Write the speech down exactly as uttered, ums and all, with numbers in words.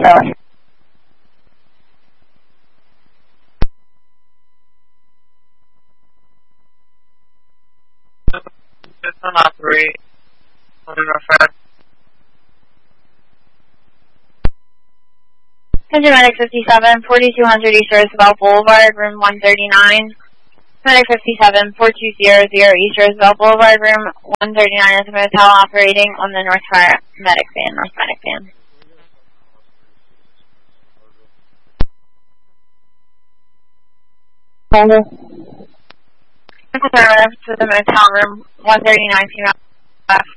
Rowan. System operate on the North. Medic fifty-seven, forty-two hundred East Roosevelt Boulevard, room one thirty-nine. Medic fifty-seven, four two zero zero East Roosevelt Boulevard, room one thirty-nine is a motel operating on the North Fire Medic van, North Medic van. Hello. Affirmative to the motel room one thirty-nine female left.